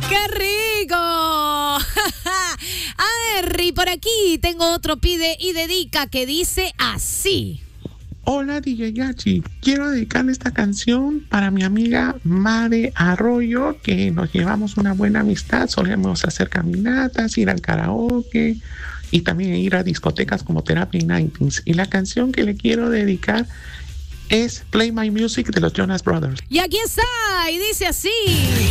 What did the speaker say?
¡Qué rico! A ver, y por aquí tengo otro pide y dedica que dice así. Hola DJ Gachi, quiero dedicarle esta canción para mi amiga Made Arroyo, que nos llevamos una buena amistad, solemos hacer caminatas, ir al karaoke y también ir a discotecas como Therapy Nights. Y la canción que le quiero dedicar es Play My Music de los Jonas Brothers. Y aquí está, y dice así.